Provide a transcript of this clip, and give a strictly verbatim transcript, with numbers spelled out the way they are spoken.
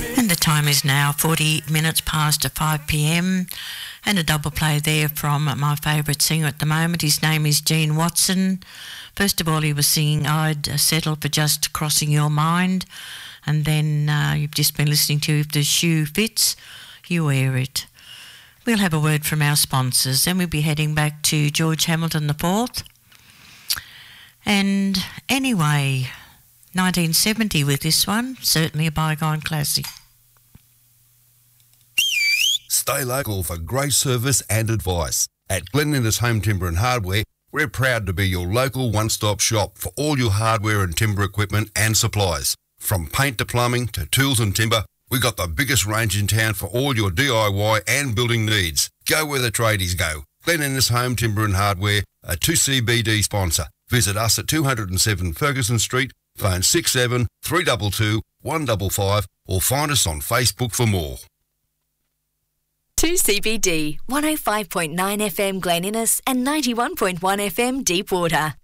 And the time is now forty minutes past five p m and a double play there from my favourite singer at the moment. His name is Gene Watson. First of all, he was singing I'd Settle for Just Crossing Your Mind, and then uh, you've just been listening to If the Shoe Fits, You Wear It. We'll have a word from our sponsors, then we'll be heading back to George Hamilton the fourth. And anyway, nineteen seventy with this one, certainly a bygone classic. Stay local for great service and advice. At Glen Innes Home Timber and Hardware, we're proud to be your local one-stop shop for all your hardware and timber equipment and supplies. From paint to plumbing to tools and timber, we've got the biggest range in town for all your D I Y and building needs. Go where the tradies go. Glen Innes Home Timber and Hardware, a two C B D sponsor. Visit us at two oh seven Ferguson Street, phone six seven three two two one five five, or find us on Facebook for more. two C B D, one oh five point nine F M Glen Innes and ninety-one point one F M Deepwater.